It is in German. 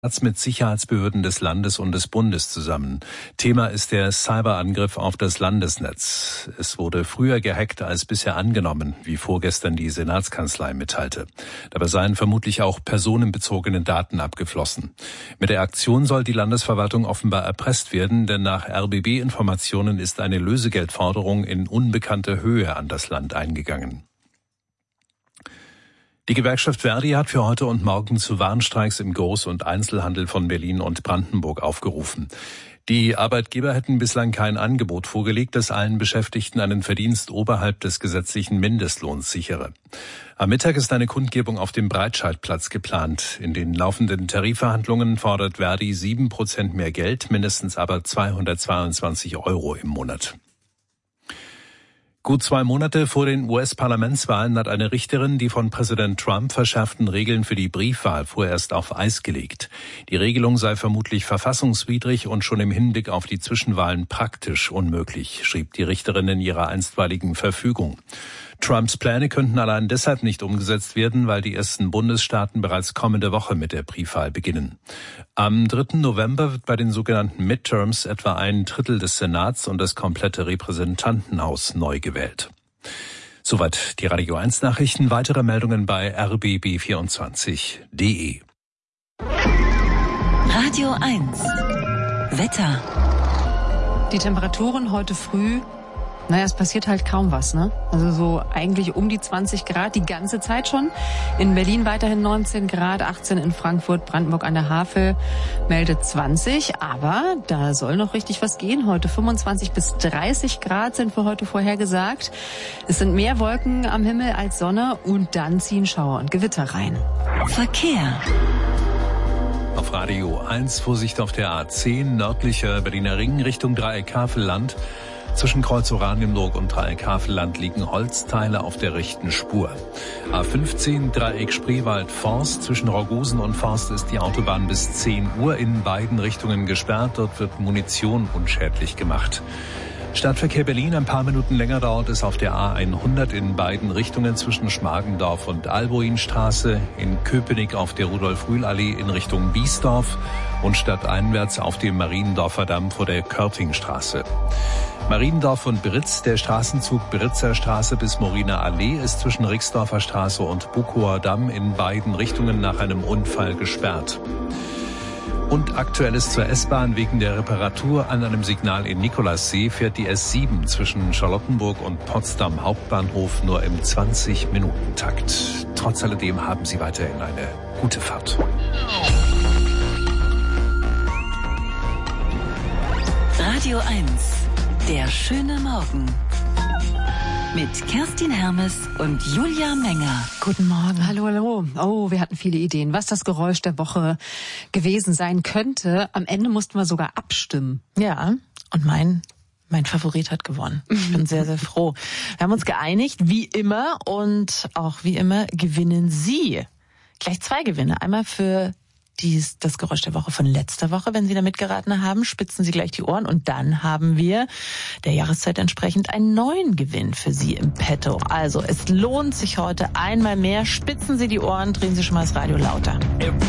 mit Sicherheitsbehörden des Landes und des Bundes zusammen. Thema ist der Cyberangriff auf das Landesnetz. Es wurde früher gehackt als bisher angenommen, wie vorgestern die Senatskanzlei mitteilte. Dabei seien vermutlich auch personenbezogene Daten abgeflossen. Mit der Aktion soll die Landesverwaltung offenbar erpresst werden, denn nach RBB-Informationen ist eine Lösegeldforderung in unbekannter Höhe an das Land eingegangen. Die Gewerkschaft ver.di hat für heute und morgen zu Warnstreiks im Groß- und Einzelhandel von Berlin und Brandenburg aufgerufen. Die Arbeitgeber hätten bislang kein Angebot vorgelegt, das allen Beschäftigten einen Verdienst oberhalb des gesetzlichen Mindestlohns sichere. Am Mittag ist eine Kundgebung auf dem Breitscheidplatz geplant. In den laufenden Tarifverhandlungen fordert ver.di 7% mehr Geld, mindestens aber 222 € im Monat. Gut 2 Monate vor den US-Parlamentswahlen hat eine Richterin die von Präsident Trump verschärften Regeln für die Briefwahl vorerst auf Eis gelegt. Die Regelung sei vermutlich verfassungswidrig und schon im Hinblick auf die Zwischenwahlen praktisch unmöglich, schrieb die Richterin in ihrer einstweiligen Verfügung. Trumps Pläne könnten allein deshalb nicht umgesetzt werden, weil die ersten Bundesstaaten bereits kommende Woche mit der Briefwahl beginnen. Am 3. November wird bei den sogenannten Midterms etwa 1/3 des Senats und das komplette Repräsentantenhaus neu gewählt. Soweit die Radio 1 Nachrichten. Weitere Meldungen bei rbb24.de. Radio 1 Wetter. Die Temperaturen heute früh, es passiert halt kaum was, ne? Also so eigentlich um die 20 Grad die ganze Zeit schon. In Berlin weiterhin 19 Grad, 18 in Frankfurt, Brandenburg an der Havel meldet 20. Aber da soll noch richtig was gehen heute. 25 bis 30 Grad sind für heute vorhergesagt. Es sind mehr Wolken am Himmel als Sonne und dann ziehen Schauer und Gewitter rein. Verkehr. Auf Radio 1 Vorsicht auf der A10 nördlicher Berliner Ring Richtung Dreieck Havelland. Zwischen Kreuz Oranienburg und Dreieck Havelland liegen Holzteile auf der rechten Spur. A15 Dreieck Spreewald-Forst. Zwischen Raugusen und Forst ist die Autobahn bis 10 Uhr in beiden Richtungen gesperrt. Dort wird Munition unschädlich gemacht. Stadtverkehr Berlin, ein paar Minuten länger dauert es auf der A100 in beiden Richtungen zwischen Schmargendorf und Alboinstraße, in Köpenick auf der Rudolf-Rühl-Allee in Richtung Biesdorf und stadteinwärts auf dem Mariendorfer Damm vor der Körtingstraße. Mariendorf und Britz, der Straßenzug Britzer Straße bis Moriner Allee ist zwischen Rixdorfer Straße und Bukower Damm in beiden Richtungen nach einem Unfall gesperrt. Und Aktuelles zur S-Bahn: wegen der Reparatur an einem Signal in Nikolassee fährt die S7 zwischen Charlottenburg und Potsdam Hauptbahnhof nur im 20-Minuten-Takt. Trotz alledem haben Sie weiterhin eine gute Fahrt. Radio 1, der schöne Morgen. Mit Kerstin Hermes und Julia Menger. Guten Morgen. Hallo, hallo. Oh, wir hatten viele Ideen, was das Geräusch der Woche gewesen sein könnte. Am Ende mussten wir sogar abstimmen. Ja, und mein Favorit hat gewonnen. Ich bin sehr, sehr froh. Wir haben uns geeinigt, wie immer. Und auch wie immer gewinnen Sie. Gleich 2 Gewinne. Einmal für das Geräusch der Woche von letzter Woche. Wenn Sie da mitgeraten haben, spitzen Sie gleich die Ohren. Und dann haben wir der Jahreszeit entsprechend einen neuen Gewinn für Sie im Petto. Also es lohnt sich heute einmal mehr. Spitzen Sie die Ohren, drehen Sie schon mal das Radio lauter.